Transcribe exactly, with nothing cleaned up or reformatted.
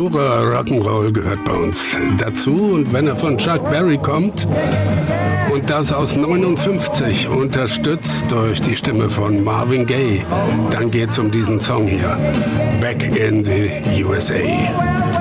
Purer Rock'n'Roll gehört bei uns dazu. Und wenn er von Chuck Berry kommt und das aus neunundfünfzig, unterstützt durch die Stimme von Marvin Gaye, dann geht's um diesen Song hier. Back in the U S A.